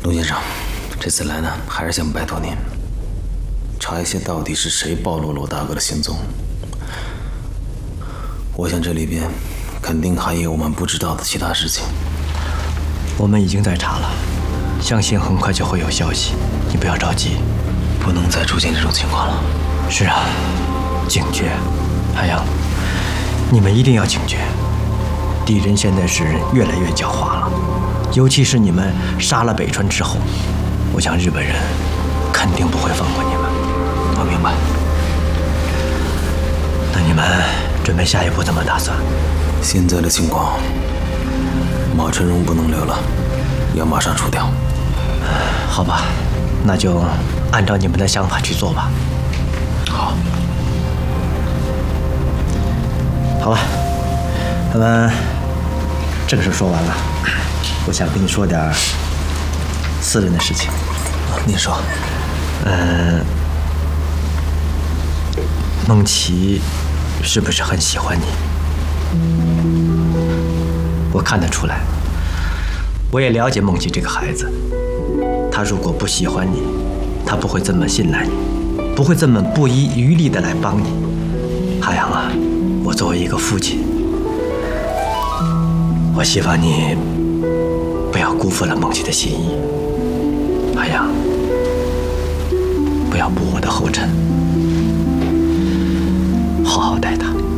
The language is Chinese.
陆先生，这次来呢，还是想拜托您查一些到底是谁暴露了我大哥的行踪。我想这里边肯定还有我们不知道的其他事情。 我们已经在查了，相信很快就会有消息，你不要着急。 不能再出现这种情况了。 是啊，警觉，海洋，你们一定要警觉。敌人现在是越来越狡猾了，尤其是你们杀了北川之后，我想日本人肯定不会放过你们。 我明白。 那你们准备下一步怎么打算？ 现在的情况，马春荣不能留了，要马上除掉。 好吧，那就按照你们的想法去做吧。 好。 好吧，咱们正事说完了，我想跟你说点私人的事情。 您说。 孟琪是不是很喜欢你？我看得出来，我也了解孟琪这个孩子。他如果不喜欢你，他不会这么信赖你，不会这么不遗余力的来帮你。海洋啊，我作为一个父亲，我希望你不要辜负了孟琪的心意。海洋，不要步我的后尘，好好待她。